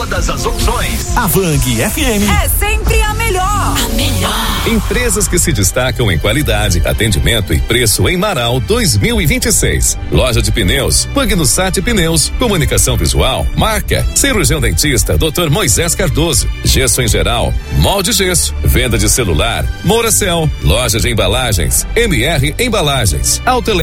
todas as opções. A Vang FM é sempre a melhor. A melhor. Empresas que se destacam em qualidade, atendimento e preço em Marau 2026. Loja de pneus, Pugnosat Pneus, comunicação visual, marca, cirurgião dentista, Dr. Moisés Cardoso, gesso em geral, molde gesso, venda de celular, Mouracel, loja de embalagens, MR Embalagens,